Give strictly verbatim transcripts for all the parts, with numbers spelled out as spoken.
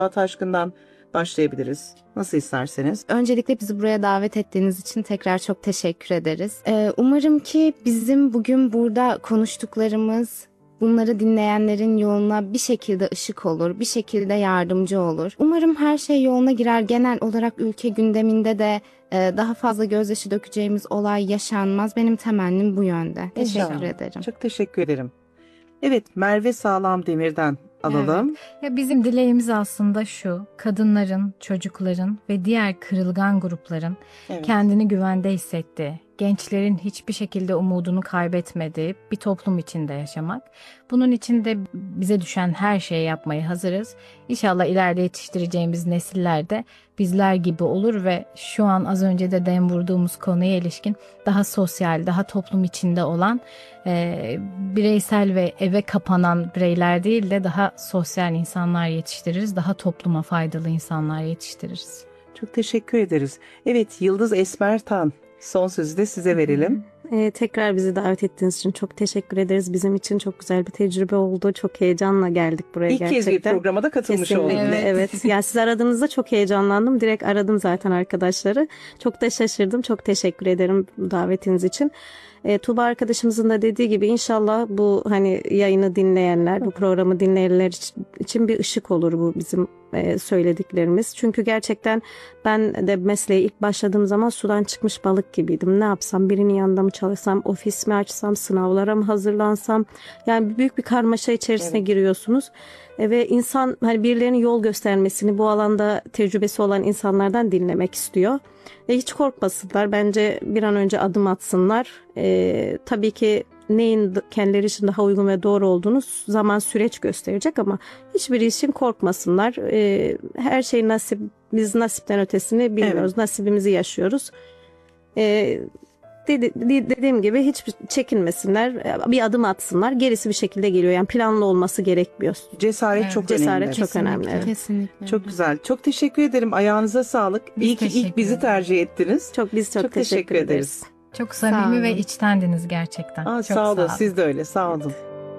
Taşkın'dan başlayabiliriz. Nasıl isterseniz. Öncelikle bizi buraya davet ettiğiniz için tekrar çok teşekkür ederiz. Ee, umarım ki bizim bugün burada konuştuklarımız bunları dinleyenlerin yoluna bir şekilde ışık olur, bir şekilde yardımcı olur. Umarım her şey yoluna girer. Genel olarak ülke gündeminde de e, daha fazla gözyaşı dökeceğimiz olay yaşanmaz. Benim temennim bu yönde. Teşekkür İnşallah. ederim. Çok teşekkür ederim. Evet, Merve Sağlam Demir'den alalım. Ya bizim dileğimiz aslında şu: kadınların, çocukların ve diğer kırılgan grupların Evet. kendini güvende hissettiği, gençlerin hiçbir şekilde umudunu kaybetmediği bir toplum içinde yaşamak. Bunun için de bize düşen her şeyi yapmaya hazırız. İnşallah ileride yetiştireceğimiz nesiller de bizler gibi olur ve şu an az önce de dem vurduğumuz konuya ilişkin daha sosyal, daha toplum içinde olan, e, bireysel ve eve kapanan bireyler değil de daha sosyal insanlar yetiştiririz. Daha topluma faydalı insanlar yetiştiririz. Çok teşekkür ederiz. Evet, Yıldız Esmertan, son sözü de size verelim. Ee, tekrar bizi davet ettiğiniz için çok teşekkür ederiz. Bizim için çok güzel bir tecrübe oldu. Çok heyecanla geldik buraya İlk gerçekten. kez bir programa da katılmış Kesinlikle, olduk. Evet. evet. Yani siz aradığınızda çok heyecanlandım. Direkt aradım zaten arkadaşları. Çok da şaşırdım. Çok teşekkür ederim davetiniz için. E, Tuğba arkadaşımızın da dediği gibi inşallah bu hani yayını dinleyenler, bu programı dinleyenler için bir ışık olur bu bizim e, söylediklerimiz. Çünkü gerçekten ben de mesleğe ilk başladığım zaman sudan çıkmış balık gibiydim. Ne yapsam, birinin yanında mı çalışsam, ofis mi açsam, sınavlara mı hazırlansam? Yani büyük bir karmaşa içerisine Evet. giriyorsunuz. E, ve insan hani birilerinin yol göstermesini bu alanda tecrübesi olan insanlardan dinlemek istiyor. E, hiç korkmasınlar. Bence bir an önce adım atsınlar. E, tabii ki neyin kendileri için daha uygun ve doğru olduğunu zaman süreç gösterecek ama hiçbir için korkmasınlar. E, her şey nasip. Biz nasipten ötesini bilmiyoruz. Evet. Nasibimizi yaşıyoruz. E, dedi, dediğim gibi hiç çekinmesinler. Bir adım atsınlar. Gerisi bir şekilde geliyor. Yani planlı olması gerekmiyor. Cesaret Evet, çok Cesaret önemli. çok Kesinlikle. önemli. Evet. Kesinlikle. Çok güzel. Çok teşekkür ederim. Ayağınıza sağlık. Biz İyi ki ilk teşekkür bizi ederiz. tercih ettiniz. Çok biz çok, Çok teşekkür, teşekkür ederiz. ederiz. Çok Sağ samimi ve olun. içtendiniz gerçekten. Aa, Çok sağ olun. Siz de öyle. Sağ olun.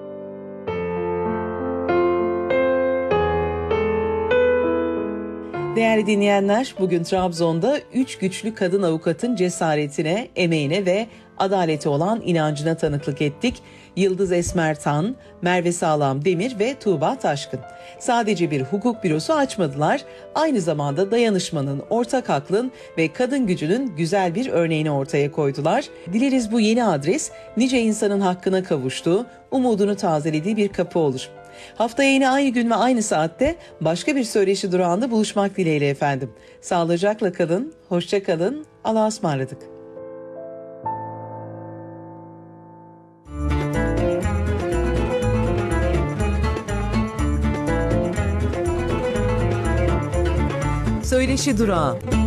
Değerli dinleyenler, bugün Trabzon'da üç güçlü kadın avukatın cesaretine, emeğine ve adalete olan inancına tanıklık ettik. Yıldız Esmertan, Merve Sağlam Demir ve Tuğba Taşkın. Sadece bir hukuk bürosu açmadılar, aynı zamanda dayanışmanın, ortak aklın ve kadın gücünün güzel bir örneğini ortaya koydular. Dileriz bu yeni adres nice insanın hakkına kavuştuğu, umudunu tazelediği bir kapı olur. Haftaya yine aynı gün ve aynı saatte başka bir söyleşi durağında buluşmak dileğiyle efendim. Sağlıcakla kalın, hoşça kalın, Allah'a ısmarladık. Söyleşi Durağı.